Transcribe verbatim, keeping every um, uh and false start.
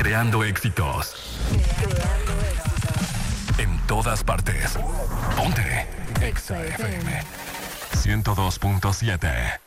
Creando éxitos. Creando éxitos. En todas partes. Ponte. Exa F M. ciento dos punto siete.